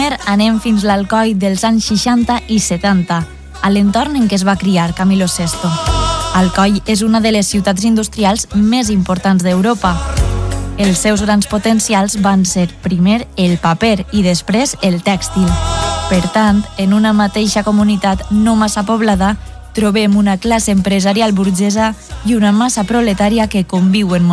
Primer anem fins l'Alcoi dels anys 60 i 70, a l'entorn en què es va criar Camilo VI. Alcoi és una de les ciutats industrials més importants d'Europa. Els seus grans potencials van ser primer el paper i després el tèxtil. Per tant, en una mateixa comunitat no massa poblada, trobem una classe empresarial burgesa i una massa proletària que conviuen